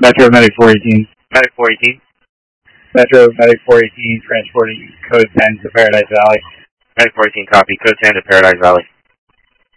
Metro Medic 418. Medic 418. Metro Medic 418 transporting code 10 to Paradise Valley. Medic 418 copy. Code 10 to Paradise Valley.